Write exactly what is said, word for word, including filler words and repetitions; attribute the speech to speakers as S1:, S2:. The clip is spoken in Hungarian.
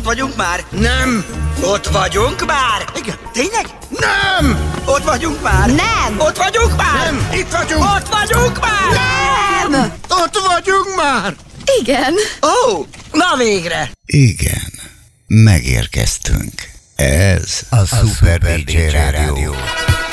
S1: vagyunk már?
S2: Nem!
S1: Ott vagyunk már?
S2: Igen.
S1: Tényleg?
S2: Nem!
S1: Ott vagyunk már?
S3: Nem!
S1: Ott vagyunk már?
S2: Nem! Itt vagyunk!
S1: Ott vagyunk már?
S3: Nem!
S2: Ott vagyunk már!
S3: Igen.
S1: Ó, oh, na végre!
S4: Igen, megérkeztünk. Ez a, a Super dé dzsé Rádió.